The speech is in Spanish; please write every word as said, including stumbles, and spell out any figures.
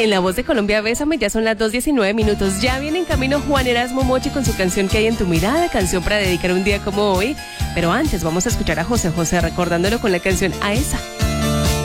En la voz de Colombia, Bésame, ya son las dos diecinueve minutos. Ya viene en camino Juan Erasmo Mochi con su canción ¿Qué hay en tu mirada? Canción para dedicar un día como hoy. Pero antes vamos a escuchar a José José recordándolo con la canción A Esa.